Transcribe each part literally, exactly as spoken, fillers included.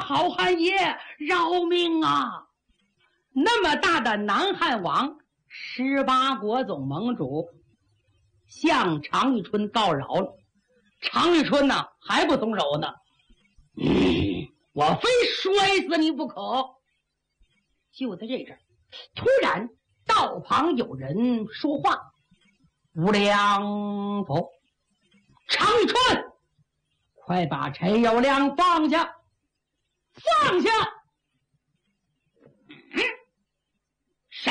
好汉爷，饶命啊！那么大的南汉王，十八国总盟主，向常遇春告饶了。常遇春呢，还不松手呢。嗯，我非摔死你不可。就在这阵，突然道旁有人说话：“无良否？常遇春，快把陈友谅放下！放下！”嗯，谁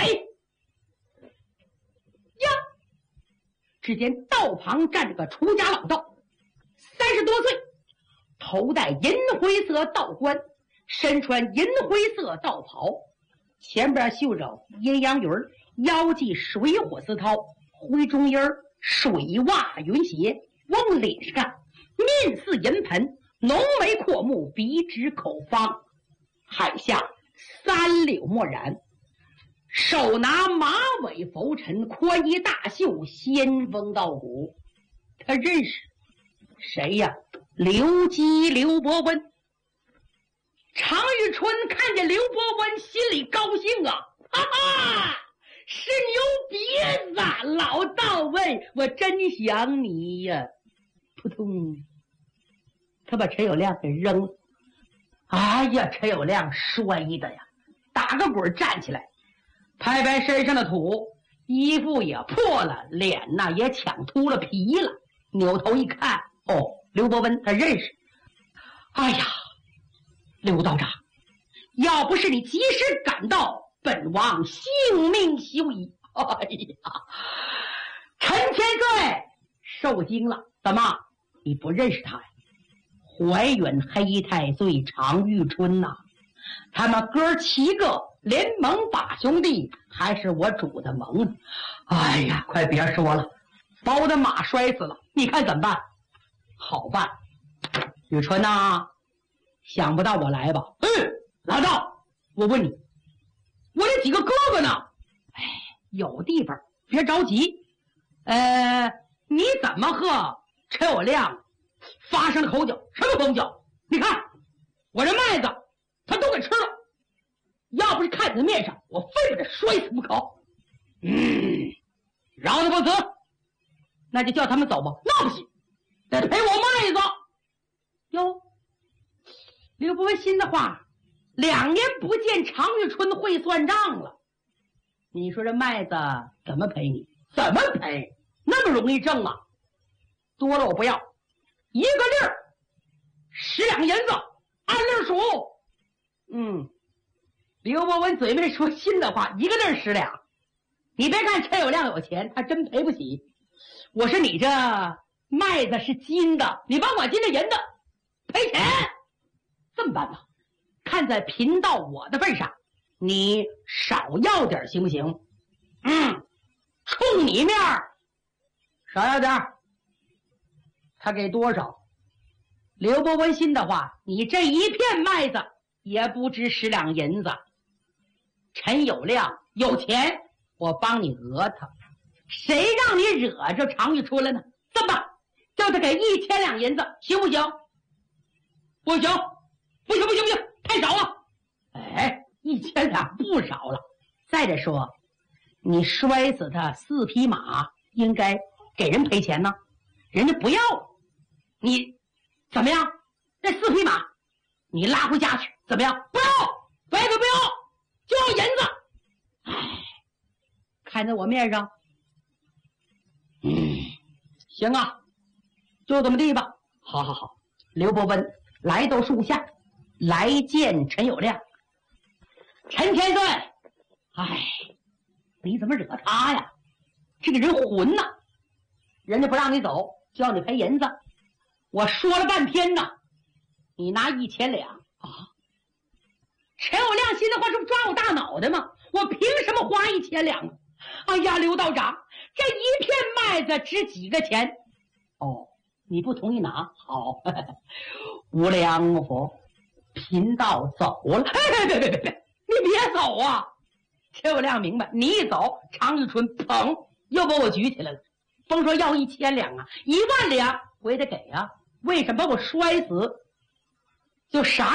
呀？只见道旁站着个出家老道，三十多岁，头戴银灰色道冠，身穿银灰色道袍，前边绣着阴阳鱼，腰系水火丝绦，灰中衣水袜云鞋，往脸上看，面似银盆，浓眉阔目，鼻直口方，海下三绺墨染，手拿马尾拂尘，宽衣大袖，仙风道骨。他认识谁呀？刘基刘伯温。常遇春看见刘伯温，心里高兴啊，哈哈，是牛鼻子，老道喂，我真想你呀！扑通，他把陈友谅给扔了。哎呀，陈友谅摔的呀，打个滚站起来，拍拍身上的土，衣服也破了，脸呐也抢秃了皮了。扭头一看，哦，刘伯温他认识。哎呀，刘道长，要不是你及时赶到，本王性命休矣。哎呀，陈千岁受惊了。怎么，你不认识他呀？怀远黑太岁常遇春呐、啊，他们哥七个联盟把兄弟，还是我主的盟呢。哎呀，快别说了，把我的马摔死了，你看怎么办？好办，雨春呐、啊，想不到我来吧？嗯，老道，我问你，我这几个哥哥呢？哎，有地方，别着急。呃，你怎么和陈友谅发生了口角？什么口角？你看我这麦子他都给吃了，要不是看你的面上，我非把他摔死不可。嗯，饶他不死，那就叫他们走吧。那不行，得赔我麦子。哟，刘伯温心的话，两年不见常遇春会算账了。你说这麦子怎么赔你？怎么赔？那么容易挣啊？多了我不要，一个粒儿十两银子，按粒数。嗯，刘伯温嘴没说心的话，一个粒儿十两。你别看陈友谅有钱，他真赔不起。我说你这麦子是金的，你帮我金的银的赔钱。这么办吧，看在贫到我的份上，你少要点行不行？嗯，冲你面少要点。他给多少？刘伯温心的话，你这一片麦子也不值十两银子。陈友谅有钱，我帮你讹他。谁让你惹着常遇春了呢？这么办，叫他给一千两银子，行不行？不行，不行，不行，不行，太少了。哎，一千两不少了。再者说，你摔死他四匹马，应该给人赔钱呢，人家不要。你怎么样？这四匹马你拉回家去，怎么样？不要，白给不要，就要银子。哎，看在我面上，嗯，行啊，就这么地吧。好好好。刘伯温来到树下，来见陈友谅。陈千岁，哎，你怎么惹他呀？这个人混呐，人家不让你走，就要你赔银子。我说了半天呢，你拿一千两啊？陈友谅心的话，这不抓我大脑袋吗？我凭什么花一千两啊？哎呀，刘道长，这一片麦子值几个钱？哦，你不同意拿？好，呵呵，无良佛，贫道走了。别别别别别，你别走啊！陈友谅明白，你一走，常遇春砰又把我举起来了。甭说要一千两啊，一万两我也得给啊。为什么把我摔死？就啥